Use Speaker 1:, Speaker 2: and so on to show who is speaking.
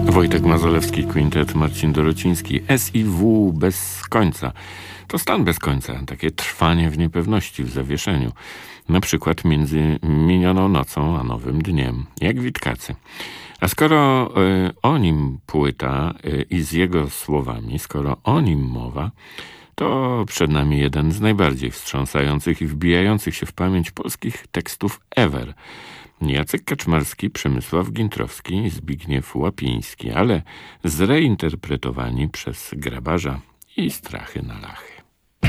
Speaker 1: Wojtek Mazolewski, kwintet, Marcin Dorociński. SIW bez końca. To stan bez końca, takie trwanie w niepewności, w zawieszeniu. Na przykład między minioną nocą a nowym dniem, jak Witkacy. A skoro o nim płyta i z jego słowami, skoro o nim mowa, to przed nami jeden z najbardziej wstrząsających i wbijających się w pamięć polskich tekstów ever. Jacek Kaczmarski, Przemysław Gintrowski, Zbigniew Łapiński, ale zreinterpretowani przez Grabarza i Strachy na Lachy.